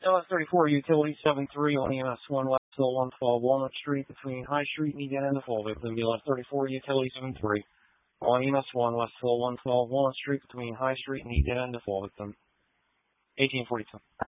LS34 Utility 73 on EMS 1 West Hill 112 Walnut Street between High Street and East End of Fall Victim. LS34 Utility 73 on EMS 1 West Hill 112 Walnut Street between High Street and East End of Fall Victim. 1842.